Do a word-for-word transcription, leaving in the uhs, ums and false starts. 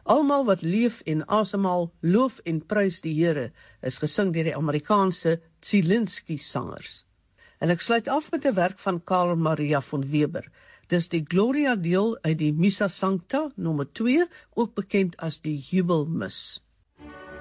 Almal wat leef en asemhaal, loof en prys die Here, is gesing deur die Amerikaanse Zielinski sangers. En ek sluit af met 'n werk van Karl Maria von Weber. Dis die Gloria deel uit die Missa Sancta, nommer twee, ook bekend as die Jubelmis.